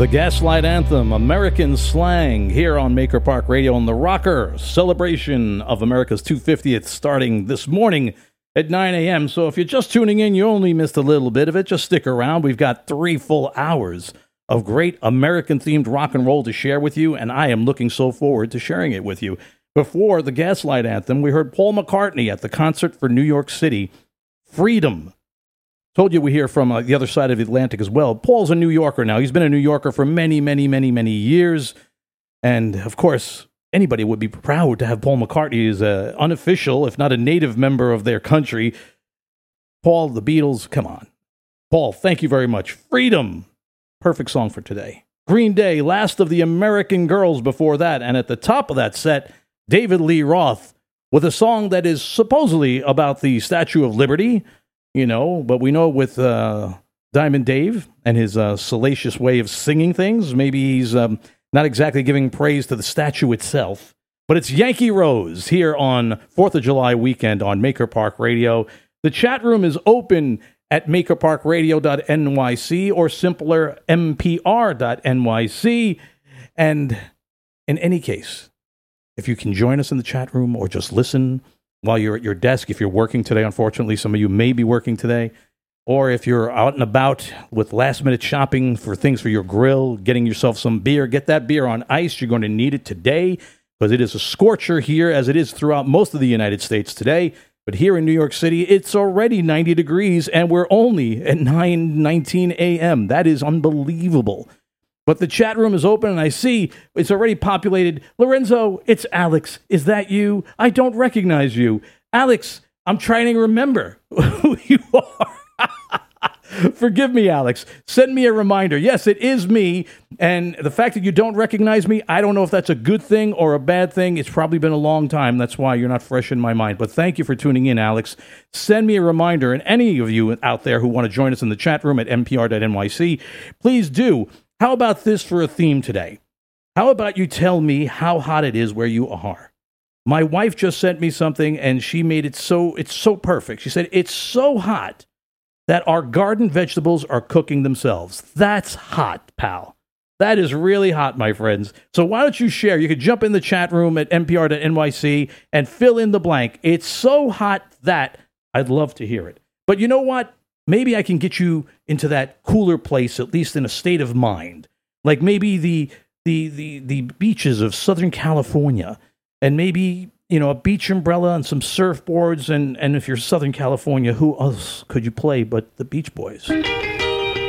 The Gaslight Anthem, American Slang, here on Maker Park Radio on the Rocker. Celebration of America's 250th starting this morning at 9 a.m. So if you're just tuning in, you only missed a little bit of it. Just stick around. We've got 3 full hours of great American-themed rock and roll to share with you, and I am looking so forward to sharing it with you. Before the Gaslight Anthem, we heard Paul McCartney at the concert for New York City, Freedom. Told you we hear from the other side of the Atlantic as well. Paul's a New Yorker now. He's been a New Yorker for many, many, many, many years. And, of course, anybody would be proud to have Paul McCartney as an unofficial, if not a native member of their country. Paul, the Beatles, come on. Paul, thank you very much. Freedom. Perfect song for today. Green Day, Last of the American Girls before that. And at the top of that set, David Lee Roth with a song that is supposedly about the Statue of Liberty. You know, but we know with Diamond Dave and his salacious way of singing things, maybe he's not exactly giving praise to the statue itself. But it's Yankee Rose here on 4th of July weekend on Maker Park Radio. The chat room is open at makerparkradio.nyc or simpler, mpr.nyc. And in any case, if you can join us in the chat room or just listen while you're at your desk, if you're working today, unfortunately, some of you may be working today, or if you're out and about with last-minute shopping for things for your grill, getting yourself some beer, get that beer on ice. You're going to need it today because it is a scorcher here, as it is throughout most of the United States today. But here in New York City, it's already 90 degrees, and we're only at 9:19 a.m. That is unbelievable. But the chat room is open, and I see it's already populated. Lorenzo, it's Alex. Is that you? I don't recognize you. Alex, I'm trying to remember who you are. Forgive me, Alex. Send me a reminder. Yes, it is me. And the fact that you don't recognize me, I don't know if that's a good thing or a bad thing. It's probably been a long time. That's why you're not fresh in my mind. But thank you for tuning in, Alex. Send me a reminder. And any of you out there who want to join us in the chat room at mpr.nyc, please do. How about this for a theme today? How about you tell me how hot it is where you are? My wife just sent me something, and she made it's so perfect. She said, it's so hot that our garden vegetables are cooking themselves. That's hot, pal. That is really hot, my friends. So why don't you share? You could jump in the chat room at npr.nyc and fill in the blank. It's so hot that I'd love to hear it. But you know what? Maybe I can get you into that cooler place, at least in a state of mind. Like maybe the beaches of Southern California, and maybe, you know, a beach umbrella and some surfboards. And if you're Southern California, who else could you play but the Beach Boys?